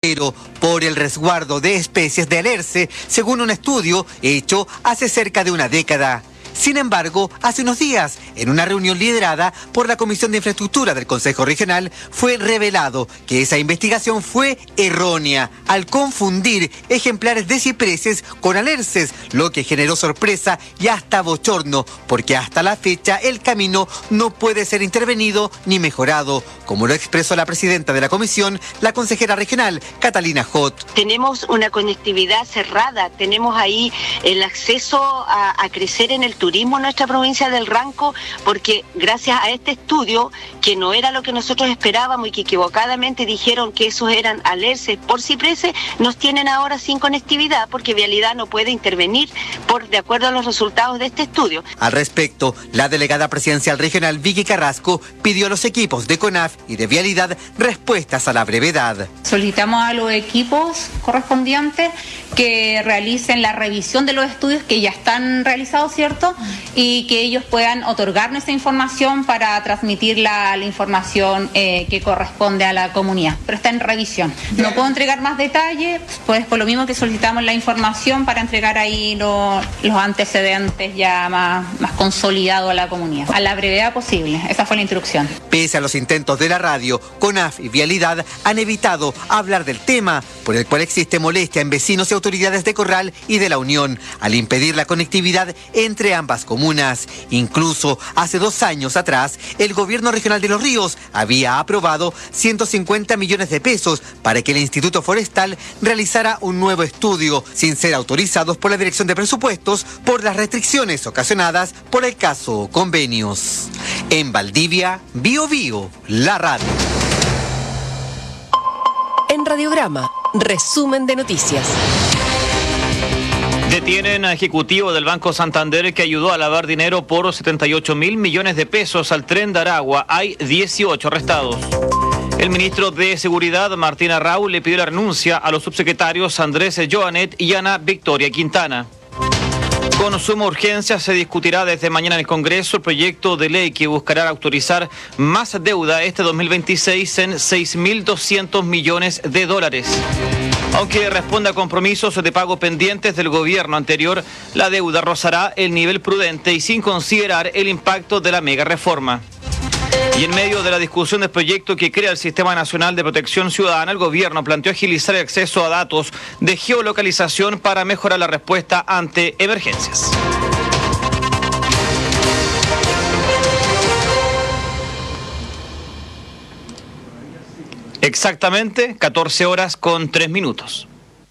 costero por el resguardo de especies de alerce, según un estudio hecho hace cerca de una década. Sin embargo, hace unos días, en una reunión liderada por la Comisión de Infraestructura del Consejo Regional, fue revelado que esa investigación fue errónea al confundir ejemplares de cipreses con alerces, lo que generó sorpresa y hasta bochorno, porque hasta la fecha el camino no puede ser intervenido ni mejorado, como lo expresó la presidenta de la comisión, la consejera regional, Catalina Hot. Tenemos una conectividad cerrada, tenemos ahí el acceso a crecer en el turismo en nuestra provincia del Ranco, porque gracias a este estudio, que no era lo que nosotros esperábamos y que equivocadamente dijeron que esos eran alerces por cipreses, nos tienen ahora sin conectividad porque Vialidad no puede intervenir de acuerdo a los resultados de este estudio. Al respecto, la delegada presidencial regional Vicky Carrasco pidió a los equipos de CONAF y de Vialidad respuestas a la brevedad. Solicitamos a los equipos correspondientes que realicen la revisión de los estudios que ya están realizados, ¿cierto? Y que ellos puedan otorgarnos esa información para transmitir la información que corresponde a la comunidad. Pero está en revisión. No puedo entregar más detalles, pues por lo mismo que solicitamos la información para entregar ahí los antecedentes ya más consolidados a la comunidad, a la brevedad posible. Esa fue la instrucción. Pese a los intentos de la radio, CONAF y Vialidad han evitado hablar del tema, por el cual existe molestia en vecinos y autoridades de Corral y de la Unión, al impedir la conectividad entre ambas comunas. Incluso hace 2 años atrás, el gobierno regional de Los Ríos había aprobado 150 millones de pesos para que el Instituto Forestal realizara un nuevo estudio, sin ser autorizados por la Dirección de Presupuestos por las restricciones ocasionadas por el caso Convenios. En Valdivia, Bio Bio, la radio. En Radiograma, resumen de noticias. Detienen a ejecutivo del Banco Santander que ayudó a lavar dinero por 78.000 millones de pesos al Tren de Aragua. Hay 18 arrestados. El ministro de Seguridad, Martín Arrau, le pidió la renuncia a los subsecretarios Andrés Joanet y Ana Victoria Quintana. Con suma urgencia se discutirá desde mañana en el Congreso el proyecto de ley que buscará autorizar más deuda este 2026 en 6.200 millones de dólares. Aunque responde a compromisos de pago pendientes del gobierno anterior, la deuda rozará el nivel prudente y sin considerar el impacto de la mega reforma. Y en medio de la discusión del proyecto que crea el Sistema Nacional de Protección Ciudadana, el gobierno planteó agilizar el acceso a datos de geolocalización para mejorar la respuesta ante emergencias. Exactamente 14:03.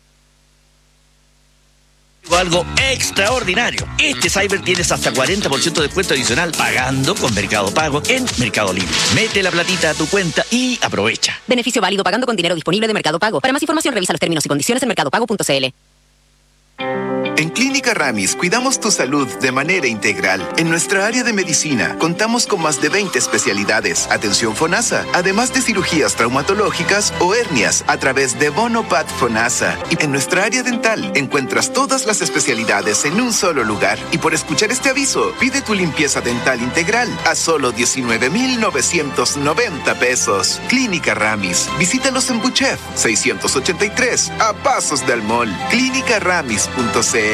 Algo extraordinario. Este Cyber tienes hasta 40% de descuento adicional pagando con Mercado Pago en Mercado Libre. Mete la platita a tu cuenta y aprovecha. Beneficio válido pagando con dinero disponible de Mercado Pago. Para más información revisa los términos y condiciones en mercadopago.cl. En Clínica Ramis cuidamos tu salud de manera integral. En nuestra área de medicina contamos con más de 20 especialidades, atención FONASA, además de cirugías traumatológicas o hernias a través de Bonopat FONASA. Y en nuestra área dental encuentras todas las especialidades en un solo lugar. Y por escuchar este aviso, pide tu limpieza dental integral a solo 19,990 pesos. Clínica Ramis. Visítalos en Buchef 683, a pasos del mall. Clínicaramis.cl.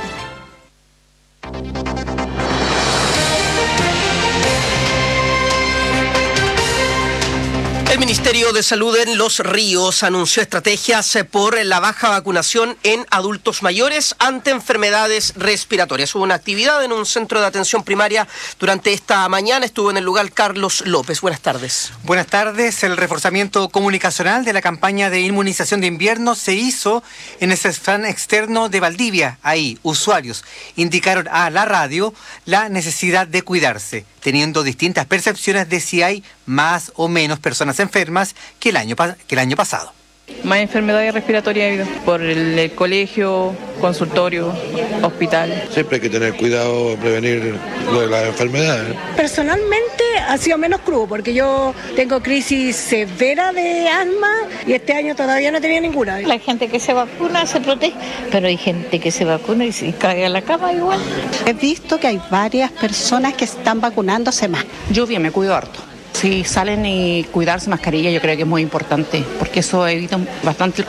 El Ministerio de Salud en Los Ríos anunció estrategias por la baja vacunación en adultos mayores ante enfermedades respiratorias. Hubo una actividad en un centro de atención primaria durante esta mañana. Estuvo en el lugar Carlos López. Buenas tardes. Buenas tardes. El reforzamiento comunicacional de la campaña de inmunización de invierno se hizo en el stand externo de Valdivia. Ahí, usuarios indicaron a la radio la necesidad de cuidarse, teniendo distintas percepciones de si hay más o menos personas enfermas que el año pasado. Más enfermedades respiratorias ha habido por el colegio, consultorio, hospital. Siempre hay que tener cuidado, prevenir lo de las enfermedades. Personalmente ha sido menos crudo porque yo tengo crisis severa de asma y este año todavía no tenía ninguna. La gente que se vacuna se protege, pero hay gente que se vacuna y se cae a la cama igual. He visto que hay varias personas que están vacunándose más. Yo bien me cuido harto. Si salen y cuidarse mascarilla, yo creo que es muy importante, porque eso evita bastante